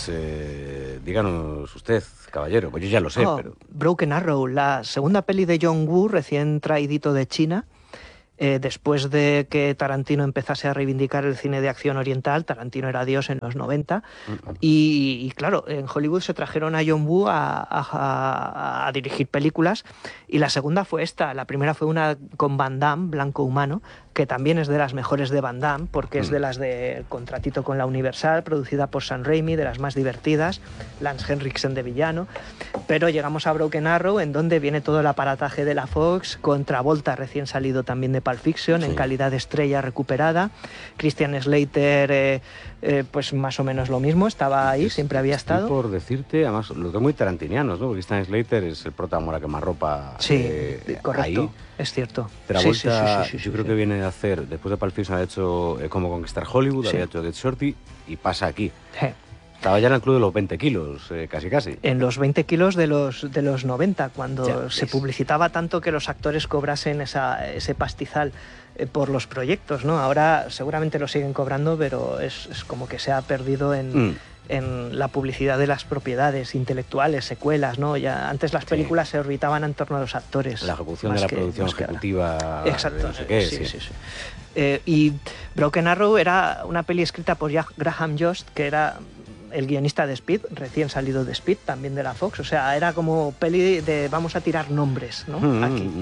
díganos usted, caballero, pues yo ya lo sé, pero... Broken Arrow, la segunda peli de John Woo, recién traidito de China. Después de que Tarantino empezase a reivindicar el cine de acción oriental, Tarantino era Dios en los 90, y claro, en Hollywood se trajeron a John Woo a dirigir películas, y la segunda fue esta. La primera fue una con Van Damme, Blanco Humano, que también es de las mejores de Van Damme, porque es de las del contratito con la Universal, producida por Sam Raimi, de las más divertidas, Lance Henriksen de villano. Pero llegamos a Broken Arrow, en donde viene todo el aparataje de la Fox, con Travolta recién salido también de Pulp Fiction, en calidad de estrella recuperada. Christian Slater, pues más o menos lo mismo, estaba ahí, siempre había estado. Por decirte, además, los dos muy tarantinianos, ¿no? Porque Christian Slater es el prota Mora quemarropa. Correcto, ahí. Es cierto. Travolta, yo creo que viene de hacer, después de Pulp Fiction, ha hecho Cómo conquistar Hollywood, había hecho Get Shorty, y pasa aquí. Estaba ya en el club de los 20 kilos, casi. En los 20 kilos de los 90, cuando se publicitaba tanto que los actores cobrasen ese pastizal por los proyectos, ¿no? Ahora seguramente lo siguen cobrando, pero es como que se ha perdido en la publicidad de las propiedades intelectuales, secuelas, ¿no? Ya antes las películas se orbitaban en torno a los actores. La ejecución de la producción ejecutiva. Exacto. No sé qué, sí. Y Broken Arrow era una peli escrita por Graham Jost, que era el guionista de Speed, recién salido de Speed, también de la Fox. O sea, era como peli de vamos a tirar nombres, ¿no? Aquí.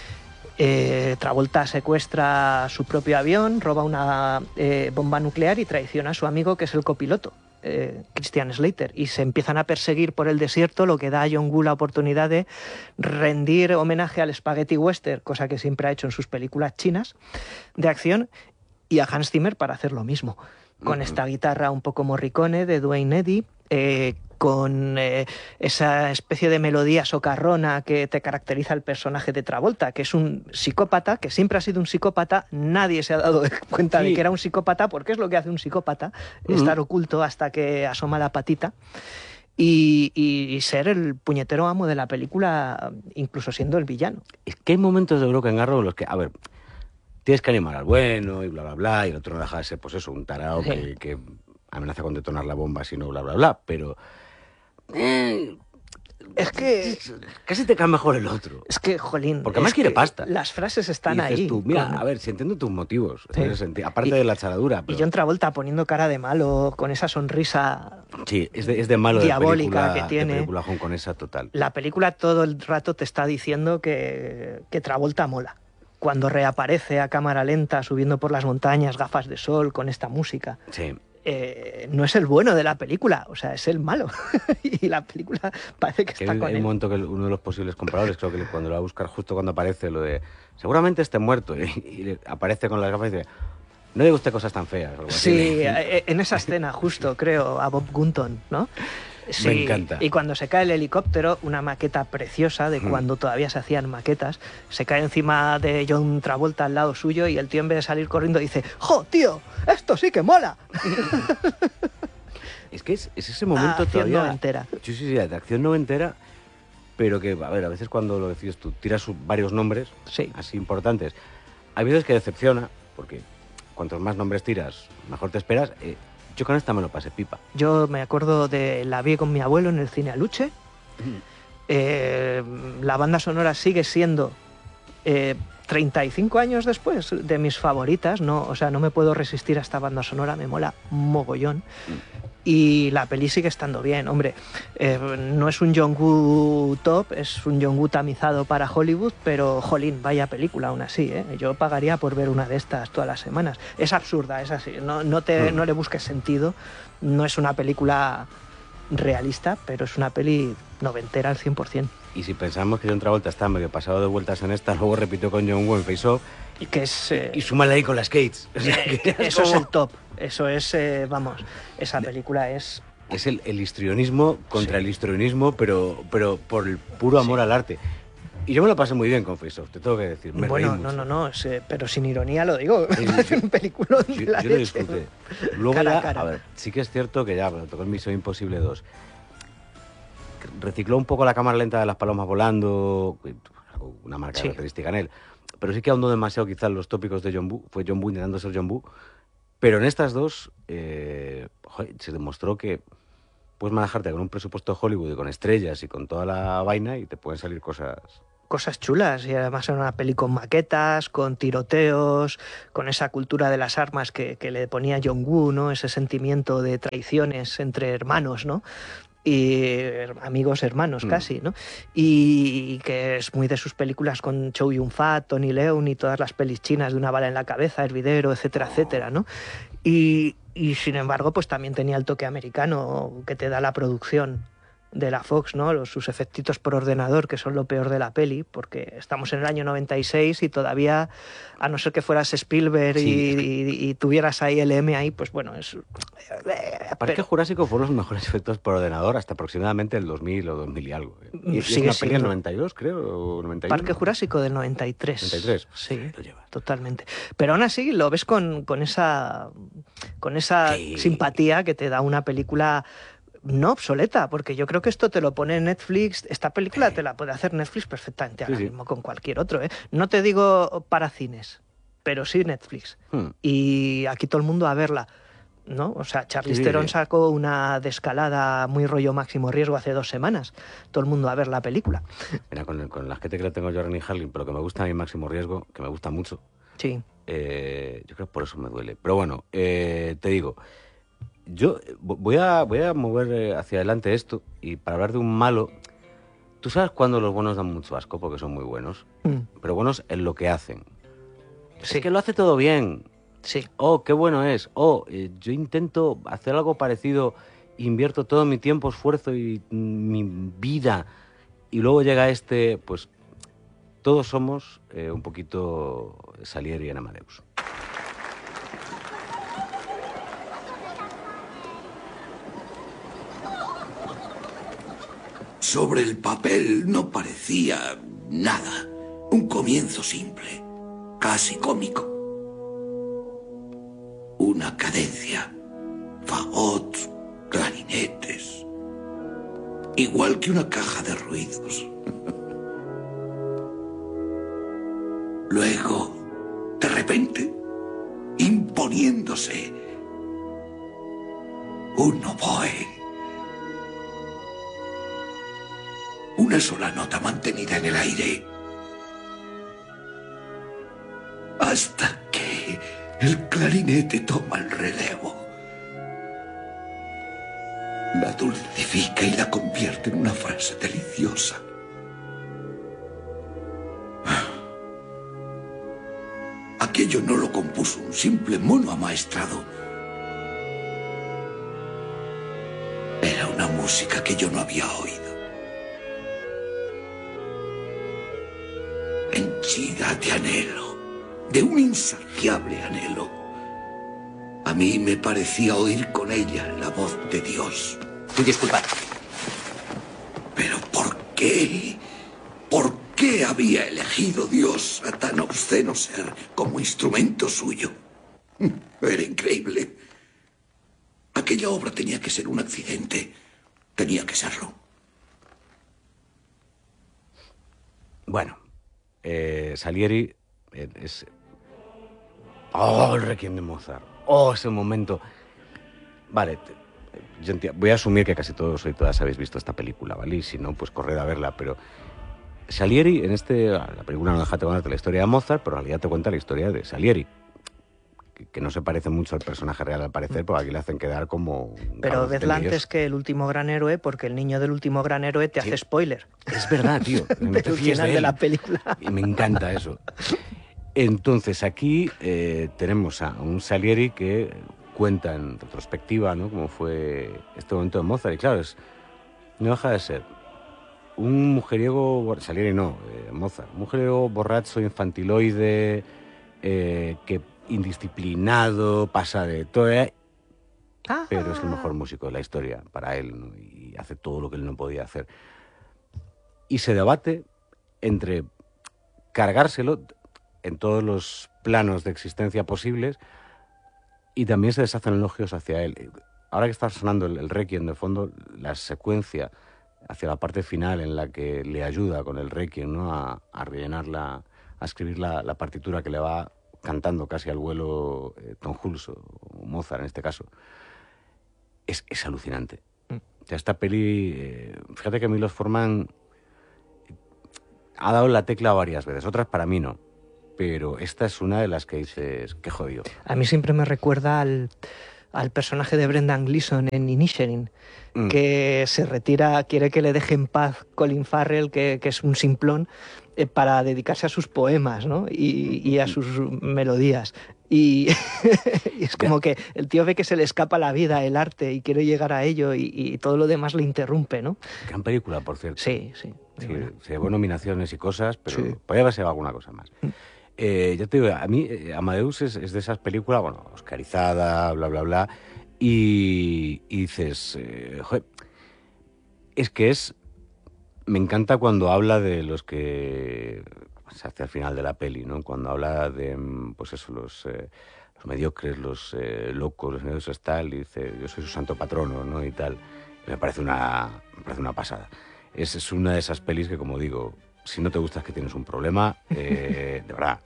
Travolta secuestra su propio avión, roba una bomba nuclear y traiciona a su amigo, que es el copiloto, Christian Slater, y se empiezan a perseguir por el desierto, lo que da a John Woo la oportunidad de rendir homenaje al spaghetti western, cosa que siempre ha hecho en sus películas chinas de acción, y a Hans Zimmer para hacer lo mismo, con esta guitarra un poco Morricone de Duane Eddy, con esa especie de melodía socarrona que te caracteriza el personaje de Travolta, que es un psicópata, que siempre ha sido un psicópata. Nadie se ha dado cuenta de que era un psicópata, porque es lo que hace un psicópata, estar oculto hasta que asoma la patita. Y ser el puñetero amo de la película, incluso siendo el villano. Es que hay momentos de Broken Arrow en los que, a ver, tienes que animar al bueno y bla, bla, bla, y el otro no deja de ser, pues eso, un tarao que amenaza con detonar la bomba si no bla, bla, bla, pero... es que... Casi te cae mejor el otro. Es que, jolín... Porque además quiere pasta. Las frases están ahí. Tú, mira, a ver, si entiendo tus motivos, en ese sentido, aparte de la charadura. Pero... Y John Travolta poniendo cara de malo, con esa sonrisa... Sí, es de malo diabólica de película, que tiene. De película con esa total. La película todo el rato te está diciendo que Travolta mola. Cuando reaparece a cámara lenta, subiendo por las montañas, gafas de sol, con esta música. Sí. No es el bueno de la película, o sea, es el malo. Y la película parece que está con él. Hay un momento que uno de los posibles compradores, creo que cuando lo va a buscar justo cuando aparece lo de seguramente esté muerto, y aparece con las gafas y dice, no le guste cosas tan feas. Algo sí, así. En esa escena justo, creo, a Bob Gunton, ¿no? Sí, me encanta. Y cuando se cae el helicóptero, una maqueta preciosa de cuando todavía se hacían maquetas, se cae encima de John Travolta al lado suyo y el tío, en vez de salir corriendo, dice, ¡jo, tío! ¡Esto sí que mola! Es que es ese momento acción todavía... noventera. Sí, de acción noventera, pero que, a ver, a veces cuando lo decides tú, tiras varios nombres así importantes. Hay veces que decepciona, porque cuantos más nombres tiras, mejor te esperas. Yo con esta me lo pasé pipa. Yo me acuerdo la vi con mi abuelo en el cine Aluche. La banda sonora sigue siendo 35 años después de mis favoritas, ¿no? O sea, no me puedo resistir a esta banda sonora, me mola mogollón. Y la peli sigue estando bien, hombre. No es un John Woo top, es un John Woo tamizado para Hollywood, pero jolín, vaya película aún así, ¿eh? Yo pagaría por ver una de estas todas las semanas. Es absurda, es así, no le busques sentido. No es una película realista, pero es una peli noventera al 100%. Y si pensamos que John Travolta está medio pasado de vueltas en esta, luego repitió con John Woo en Face Off, y que es y súmale ahí con las Skates. O sea, eso es el top. Eso es, vamos, esa película es... Es el histrionismo contra el histrionismo, pero por el puro amor al arte. Y yo me lo pasé muy bien con Face Off, te tengo que decir. Me reí mucho. No, pero sin ironía lo digo. Es un película de la yo lo disfruté. Luego cara, a ver, sí que es cierto que ya tocó el Misión Imposible 2. Recicló un poco la cámara lenta de las palomas volando, una marca característica en él. Pero sí que ahondó demasiado quizás los tópicos de John Woo. Fue John Woo intentando ser John Woo. Pero en estas dos se demostró que puedes manejarte con un presupuesto de Hollywood y con estrellas y con toda la vaina y te pueden salir cosas chulas, y además era una peli con maquetas, con tiroteos, con esa cultura de las armas que le ponía John Woo, ¿no? Ese sentimiento de traiciones entre hermanos, ¿no? Y amigos hermanos casi, ¿no? Y que es muy de sus películas con Chow Yun-fat, Tony Leung y todas las pelis chinas de Una bala en la cabeza, Hervidero, etcétera, etcétera, ¿no? Y sin embargo, pues también tenía el toque americano que te da la producción de la Fox, ¿no? Sus efectitos por ordenador, que son lo peor de la peli, porque estamos en el año 96 y todavía, a no ser que fueras Spielberg y tuvieras ahí el M ahí, pues bueno, es... Parque Jurásico fueron los mejores efectos por ordenador hasta aproximadamente el 2000 o 2000 y algo. Y es una peli del 92, creo, o 91. Parque Jurásico del 93. 93. Sí, lo lleva. Totalmente. Pero aún así lo ves con esa simpatía que te da una película no obsoleta, porque yo creo que esto te lo pone Netflix, esta película te la puede hacer Netflix perfectamente ahora mismo con cualquier otro, ¿eh? No te digo para cines, pero sí Netflix. Y aquí todo el mundo a verla, ¿no? O sea, Charlize Theron sacó una descalada muy rollo Máximo Riesgo hace 2 semanas. Todo el mundo a ver la película. Mira, con la gente que le tengo yo a Renny Harlin, pero que me gusta a mí Máximo Riesgo, que me gusta mucho. Sí. Yo creo que por eso me duele. Pero bueno, te digo... Yo voy a mover hacia adelante esto y para hablar de un malo, tú sabes cuando los buenos dan mucho asco porque son muy buenos, pero buenos en lo que hacen. Sí. Es que lo hace todo bien. Sí. Oh, qué bueno es. Oh, yo intento hacer algo parecido, invierto todo mi tiempo, esfuerzo y mi vida y luego llega pues todos somos un poquito Salieri en Amadeus. Sobre el papel no parecía nada. Un comienzo simple, casi cómico. Una cadencia, fagots, clarinetes. Igual que una caja de ruidos. Luego, de repente, imponiéndose, un oboe. Una sola nota mantenida en el aire. Hasta que el clarinete toma el relevo. La dulcifica y la convierte en una frase deliciosa. Aquello no lo compuso un simple mono amaestrado. Era una música que yo no había oído. Henchida de anhelo, de un insaciable anhelo. A mí me parecía oír con ella la voz de Dios. Disculpad. Pero ¿por qué? ¿Por qué había elegido Dios a tan obsceno ser como instrumento suyo? Era increíble. Aquella obra tenía que ser un accidente. Tenía que serlo. Bueno. Salieri es... ¡Oh, el Requiem de Mozart! ¡Oh, ese momento! Vale, voy a asumir que casi todos y todas habéis visto esta película, ¿vale? Y si no, pues corred a verla, pero... Salieri, la película no deja de contarte la historia de Mozart, pero en realidad te cuenta la historia de Salieri, que no se parece mucho al personaje real al parecer, porque aquí le hacen quedar como... Pero vedla antes que El último gran héroe, porque el niño del último gran héroe te hace spoiler. Es verdad, tío. No te fíes de la película. Y me encanta eso. Entonces aquí tenemos a un Salieri que cuenta en retrospectiva, ¿no?, cómo fue este momento de Mozart. Y claro, no deja de ser un mujeriego... Salieri no, Mozart. Un mujeriego borracho, infantiloide, que... indisciplinado, pasa de todo, pero es el mejor músico de la historia para él, ¿no? Y hace todo lo que él no podía hacer. Y se debate entre cargárselo en todos los planos de existencia posibles y también se deshacen elogios hacia él. Ahora que está sonando el Requiem de fondo, la secuencia hacia la parte final en la que le ayuda con el Requiem, ¿no?, a rellenar a escribir la partitura que le va cantando casi al vuelo Tom Hulce o Mozart en este caso, es alucinante. esta peli, fíjate que Milos Forman ha dado la tecla varias veces, otras para mí no, pero esta es una de las que dices, qué jodido. A mí siempre me recuerda al personaje de Brendan Gleeson en Inisherin, que se retira, quiere que le deje en paz Colin Farrell, que es un simplón, para dedicarse a sus poemas, ¿no? y a sus melodías. Y es como que el tío ve que se le escapa la vida, el arte, y quiere llegar a ello, y todo lo demás le interrumpe, ¿no? Gran película, por cierto. Sí. Se llevó nominaciones y cosas, pero Sí. podría haberse llevado alguna cosa más. Ya te digo, a mí Amadeus es de esas películas, bueno, oscarizada, bla, bla, bla, y dices, joder, me encanta cuando habla de los que se hace al final de la peli, ¿no? Cuando habla de, pues eso, los mediocres, los locos, los mediocres tal, y dice, yo soy su santo patrono, ¿no? Y tal. Me parece una pasada. Es una de esas pelis que, como digo, si no te gusta es que tienes un problema, de verdad.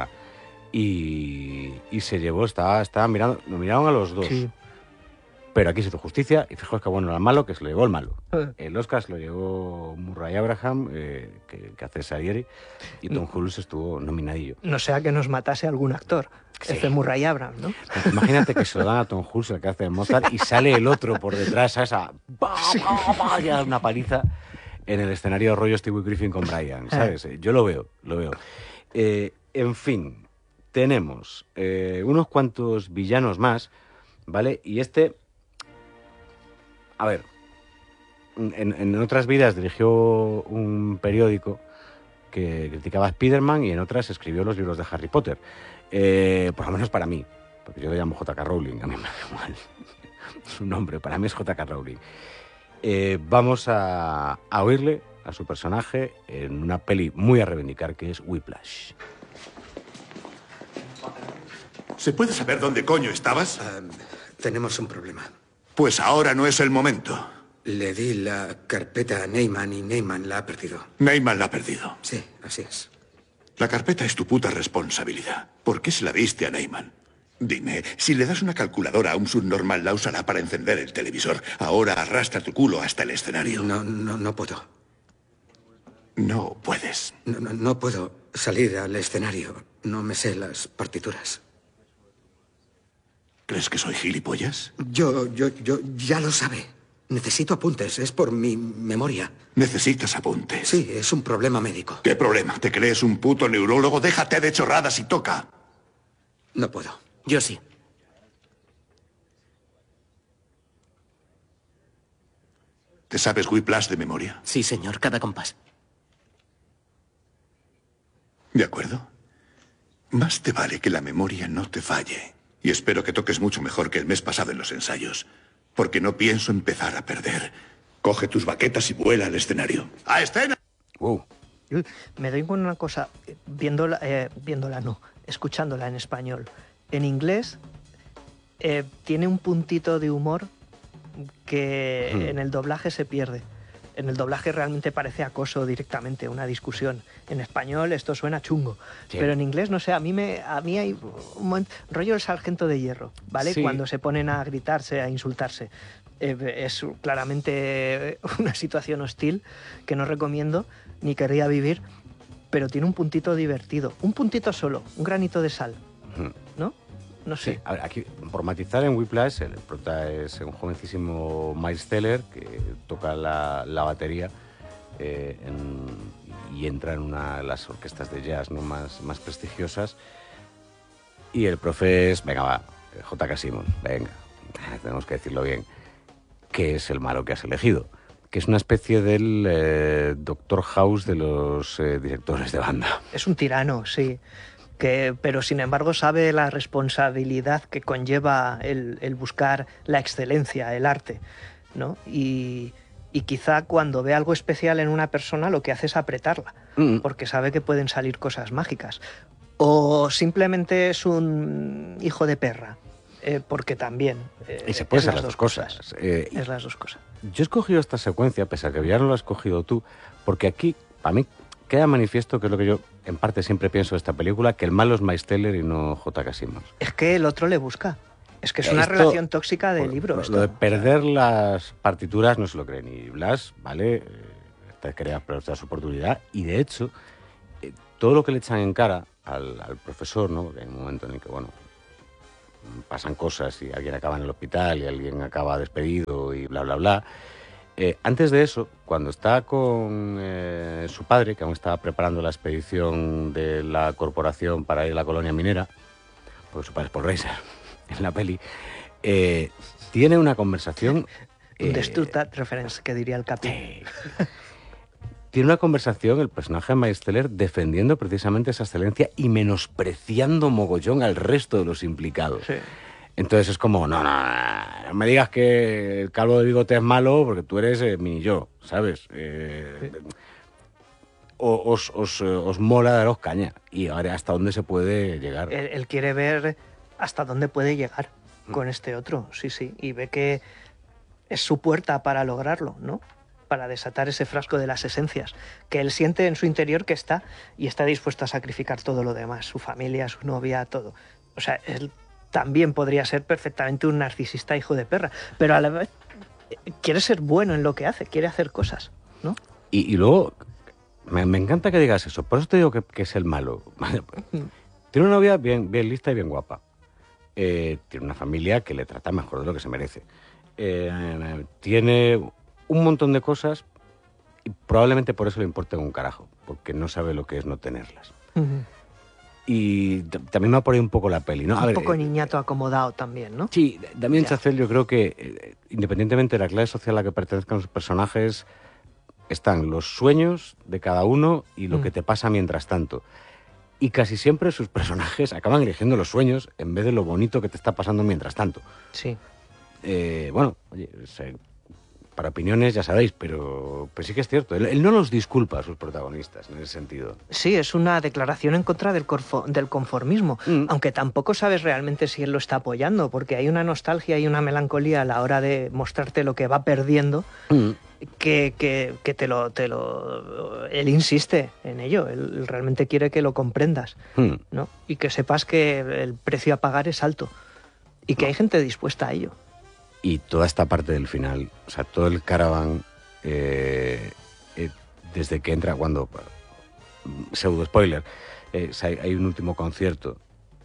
Y se llevó, estaba mirando, nos miraron a los dos. Sí. Pero aquí se hizo justicia, y fijaos que bueno era el malo, que se lo llevó el malo. El Oscar se lo llevó Murray Abraham, que hace Salieri, y Tom Hulce estuvo nominadillo. No sea que nos matase algún actor. Sí. Murray Abraham, ¿no? Imagínate que se lo dan a Tom Hulce, el que hace Mozart, y sale el otro por detrás, ¿sabes? Ya una paliza en el escenario rollo Stewie Griffin con Brian, ¿sabes? Yo lo veo. En fin, tenemos unos cuantos villanos más, ¿vale? Y a ver, en otras vidas dirigió un periódico que criticaba a Spiderman, y en otras escribió los libros de Harry Potter. Por lo menos para mí, porque yo le llamo J.K. Rowling, a mí me da igual su nombre, para mí es J.K. Rowling. Vamos a oírle a su personaje en una peli muy a reivindicar, que es Whiplash. ¿Se puede saber dónde coño estabas? Tenemos un problema. Pues ahora no es el momento. Le di la carpeta a Neyman y Neyman la ha perdido. Neyman la ha perdido. Sí, así es. La carpeta es tu puta responsabilidad. ¿Por qué se la diste a Neyman? Dime, si le das una calculadora a un subnormal, la usará para encender el televisor. Ahora arrastra tu culo hasta el escenario. No puedo. No puedes. No puedo salir al escenario. No me sé las partituras. ¿Crees que soy gilipollas? Yo ya lo sabe. Necesito apuntes. Es por mi memoria. Necesitas apuntes. Sí, es un problema médico. ¿Qué problema? ¿Te crees un puto neurólogo? Déjate de chorradas y toca. No puedo. Yo sí. ¿Te sabes Whiplash de memoria? Sí, señor, cada compás. De acuerdo. Más te vale que la memoria no te falle. Y espero que toques mucho mejor que el mes pasado en los ensayos. Porque no pienso empezar a perder. Coge tus baquetas y vuela al escenario. ¡A escena! Me doy con una cosa, escuchándola en español. En inglés tiene un puntito de humor que en el doblaje se pierde. En el doblaje realmente parece acoso directamente, una discusión. En español esto suena chungo, sí. Pero en inglés, no sé, a mí hay un momento, rollo el sargento de hierro, ¿vale? Sí. Cuando se ponen a gritarse, a insultarse. Es claramente una situación hostil que no recomiendo ni querría vivir, pero tiene un puntito divertido, un puntito solo, un granito de sal, ¿no? No sé. Sí, a ver, aquí, por matizar, en Whiplash, el prota es un jovencísimo Miles Teller que toca la batería y entra en una de las orquestas de jazz, ¿no?, más prestigiosas. Y el profe es, venga, va, J.K. Simmons, venga, tenemos que decirlo bien, que es el malo que has elegido, que es una especie del Doctor House de los directores de banda. Es un tirano, sí. Pero sin embargo sabe la responsabilidad que conlleva el buscar la excelencia, el arte, ¿no? Y quizá cuando ve algo especial en una persona lo que hace es apretarla, porque sabe que pueden salir cosas mágicas. O simplemente es un hijo de perra, porque también... y se puede ser las dos cosas. Es las dos cosas. Yo he escogido esta secuencia, pese a que ya no la has escogido tú, porque aquí, para mí, queda manifiesto, que es lo que yo en parte siempre pienso de esta película, que el malo es Miles Teller y no J.K. Simmons. Es que el otro le busca. Es que es una relación tóxica de libro. Lo de perder las partituras no se lo cree ni Blas, ¿vale? Te quería aprovechar su oportunidad y de hecho, todo lo que le echan en cara al profesor, ¿no? Porque hay un momento en el que, bueno, pasan cosas y alguien acaba en el hospital y alguien acaba despedido y bla, bla, bla. Antes de eso, cuando está con su padre, que aún estaba preparando la expedición de la corporación para ir a la colonia minera, porque su padre es Paul Reiser en la peli, tiene una conversación... Destructat reference, que diría el Capi. Tiene una conversación el personaje de Miles Teller defendiendo precisamente esa excelencia y menospreciando mogollón al resto de los implicados. Sí. Entonces es como, no me digas que el calvo de bigote es malo porque tú eres mini yo, ¿sabes? Sí. Os mola daros caña y ahora hasta dónde se puede llegar. Él quiere ver hasta dónde puede llegar con este otro, sí, y ve que es su puerta para lograrlo, ¿no? Para desatar ese frasco de las esencias, que él siente en su interior que está dispuesto a sacrificar todo lo demás, su familia, su novia, todo. O sea, él también podría ser perfectamente un narcisista hijo de perra, pero a la vez quiere ser bueno en lo que hace, quiere hacer cosas, ¿no? Y luego, me encanta que digas eso, por eso te digo que es el malo. Tiene una novia bien lista y bien guapa. Tiene una familia que le trata mejor de lo que se merece. Tiene un montón de cosas y probablemente por eso le importa un carajo, porque no sabe lo que es no tenerlas. Y también me ha por ahí un poco la peli, ¿no? Un poco niñato acomodado también, ¿no? Sí, Damien Chazelle yo creo que independientemente de la clase social a la que pertenezcan los personajes, están los sueños de cada uno y lo que te pasa mientras tanto. Y casi siempre sus personajes acaban eligiendo los sueños en vez de lo bonito que te está pasando mientras tanto. Sí. Bueno, oye, para opiniones ya sabéis, pero sí que es cierto. Él no los disculpa a sus protagonistas en ese sentido. Sí, es una declaración en contra del conformismo, aunque tampoco sabes realmente si él lo está apoyando, porque hay una nostalgia y una melancolía a la hora de mostrarte lo que va perdiendo, que él insiste en ello. Él realmente quiere que lo comprendas, ¿no? Y que sepas que el precio a pagar es alto y que hay gente dispuesta a ello. Y toda esta parte del final, o sea, todo el Caravan, desde que entra, cuando, pseudo spoiler, hay un último concierto,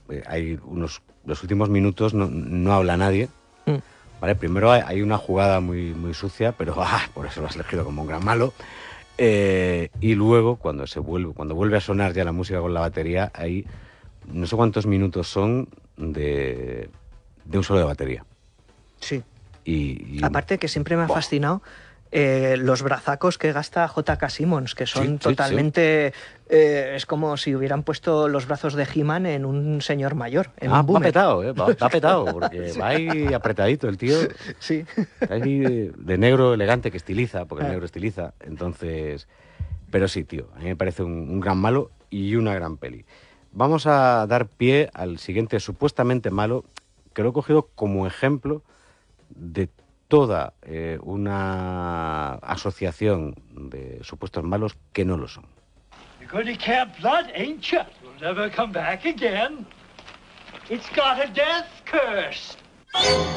los últimos minutos no habla nadie, ¿vale? Primero hay una jugada muy sucia, pero por eso lo has elegido como un gran malo, y luego cuando vuelve a sonar ya la música con la batería, hay no sé cuántos minutos son de un solo de batería. Sí. Y aparte que siempre me ha fascinado los brazacos que gasta J.K. Simmons, que son totalmente... es como si hubieran puesto los brazos de He-Man en un señor mayor. Va petado, va petado, porque va ahí apretadito el tío. Sí. Ahí de negro elegante que estiliza, porque el negro estiliza. Entonces... Pero sí, tío, a mí me parece un gran malo y una gran peli. Vamos a dar pie al siguiente supuestamente malo, que lo he cogido como ejemplo de toda una asociación de supuestos malos que no lo son. You're going to Camp Blood, ain't you? You'll never come back again. It's got a death curse.